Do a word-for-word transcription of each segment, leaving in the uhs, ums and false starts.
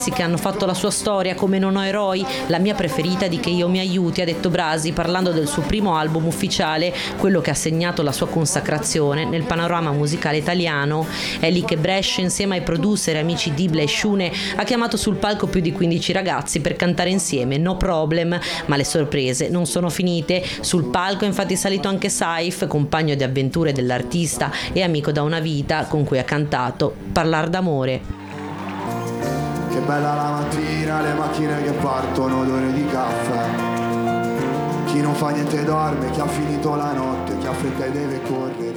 che hanno fatto la sua storia come Non ho eroi, la mia preferita di Che io mi aiuti, ha detto Brasi parlando del suo primo album ufficiale, quello che ha segnato la sua consacrazione nel panorama musicale italiano. È lì che Brescia, insieme ai producer e amici Dibla e Shune, ha chiamato sul palco più di quindici ragazzi per cantare insieme No Problem, ma le sorprese non sono finite. Sul palco è infatti salito anche Saif, compagno di avventure dell'artista e amico da una vita, con cui ha cantato Parlar d'amore. Che bella la mattina, le macchine che partono, odore di caffè. Chi non fa niente dorme, chi ha finito la notte, chi ha fretta e deve correre.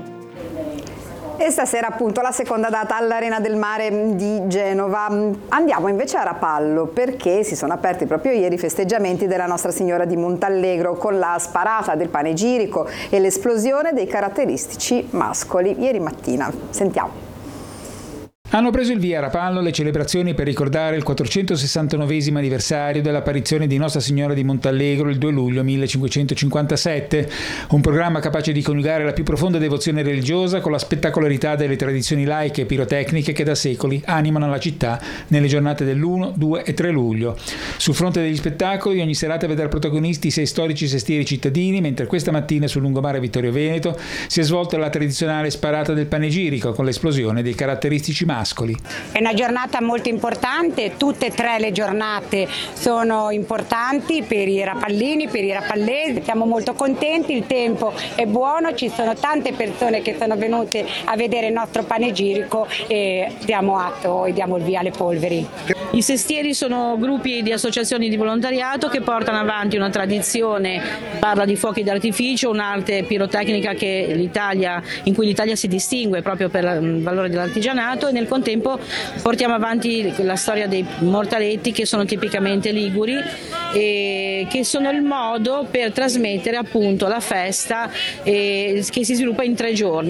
Wow. E stasera appunto la seconda data all'Arena del Mare di Genova. Andiamo invece a Rapallo, perché si sono aperti proprio ieri i festeggiamenti della Nostra Signora di Montallegro con la sparata del panegirico e l'esplosione dei caratteristici mascoli ieri mattina. Sentiamo. Hanno preso il via a Rapallo le celebrazioni per ricordare il quattrocentosessantanovesimo anniversario dell'apparizione di Nostra Signora di Montallegro il due luglio millecinquecentocinquantasette, un programma capace di coniugare la più profonda devozione religiosa con la spettacolarità delle tradizioni laiche e pirotecniche che da secoli animano la città nelle giornate dell'uno, due e tre luglio. Sul fronte degli spettacoli ogni serata vedrà protagonisti sei storici sestieri cittadini, mentre questa mattina sul lungomare Vittorio Veneto si è svolta la tradizionale sparata del panegirico con l'esplosione dei caratteristici mascoli. È una giornata molto importante, tutte e tre le giornate sono importanti per i rapallini, per i rapallesi, siamo molto contenti, il tempo è buono, ci sono tante persone che sono venute a vedere il nostro panegirico e diamo atto e diamo il via alle polveri. I sestieri sono gruppi di associazioni di volontariato che portano avanti una tradizione, parla di fuochi d'artificio, un'arte pirotecnica che l'Italia, in cui l'Italia si distingue proprio per il valore dell'artigianato, e nel contempo portiamo avanti la storia dei mortaletti che sono tipicamente liguri e che sono il modo per trasmettere appunto la festa eh, che si sviluppa in tre giorni.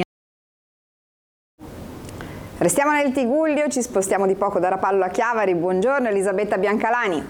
Restiamo nel Tigullio, ci spostiamo di poco da Rapallo a Chiavari. Buongiorno Elisabetta Biancalani.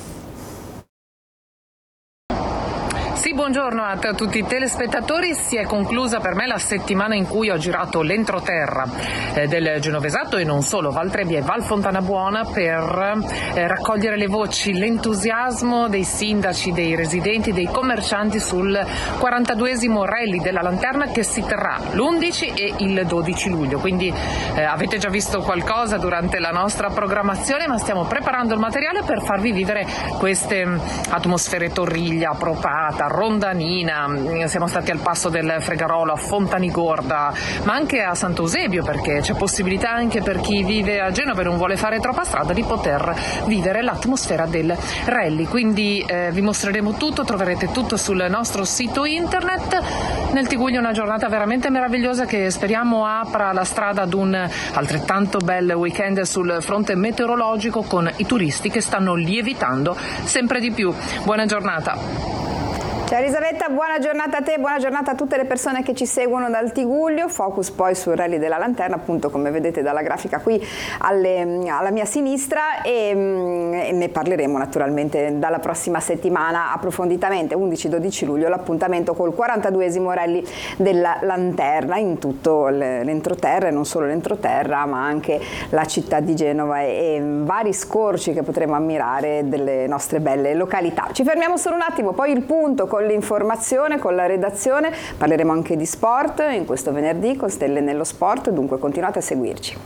Sì, buongiorno a t- tutti i telespettatori. Si è conclusa per me la settimana in cui ho girato l'entroterra eh, del Genovesato e non solo, Val Trebbia e Val Fontana Buona, per eh, raccogliere le voci, l'entusiasmo dei sindaci, dei residenti, dei commercianti sul quarantaduesimo Rally della Lanterna che si terrà l'undici e il dodici luglio. Quindi eh, avete già visto qualcosa durante la nostra programmazione, ma stiamo preparando il materiale per farvi vivere queste atmosfere Torriglia, Propata, Rondanina. Siamo stati al Passo del Fregarolo, a Fontanigorda, ma anche a Sant'Eusebio, perché c'è possibilità anche per chi vive a Genova e non vuole fare troppa strada di poter vivere l'atmosfera del rally. Quindi eh, vi mostreremo tutto, troverete tutto sul nostro sito internet. Nel Tigullio una giornata veramente meravigliosa che speriamo apra la strada ad un altrettanto bel weekend sul fronte meteorologico, con i turisti che stanno lievitando sempre di più. Buona giornata. Ciao Elisabetta, buona giornata a te, buona giornata a tutte le persone che ci seguono dal Tigullio. Focus poi sul Rally della Lanterna, appunto come vedete dalla grafica qui alle, alla mia sinistra, e, e ne parleremo naturalmente dalla prossima settimana approfonditamente. undici dodici luglio l'appuntamento col quarantaduesimo Rally della Lanterna in tutto l'entroterra, e non solo l'entroterra ma anche la città di Genova e, e vari scorci che potremo ammirare delle nostre belle località. Ci fermiamo solo un attimo, poi il punto con l'informazione, con la redazione. Parleremo anche di sport in questo venerdì con Stelle nello Sport, dunque continuate a seguirci.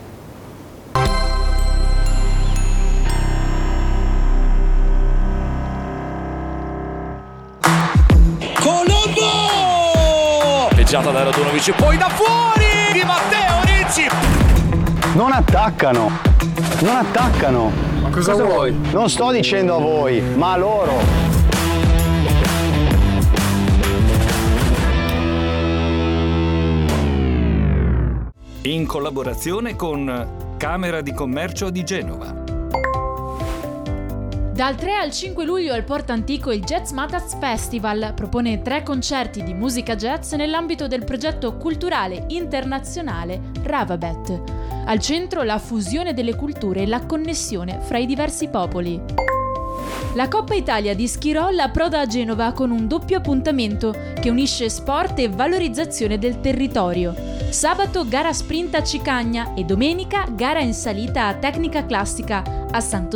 Colombo! Peggiata da Radunovic, poi da fuori di Matteo Ricci. Non attaccano, non attaccano. Ma cosa, cosa vuoi? Non sto dicendo a voi, ma a loro. In collaborazione con Camera di Commercio di Genova. Dal tre al cinque luglio al Porto Antico il Jazz Matters Festival propone tre concerti di musica jazz nell'ambito del progetto culturale internazionale Ravabet. Al centro la fusione delle culture e la connessione fra i diversi popoli. La Coppa Italia di ski roll approda a Genova con un doppio appuntamento che unisce sport e valorizzazione del territorio. Sabato gara sprint a Cicagna e domenica gara in salita a tecnica classica a Santo